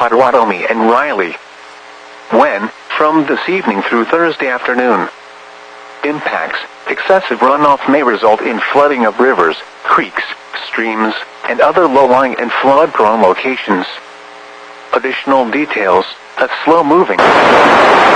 Potawatomi and Riley. When, from this evening through Thursday afternoon, impacts, excessive runoff may result in flooding of rivers, creeks, streams, and other low-lying and flood-prone locations. Additional details: a slow-moving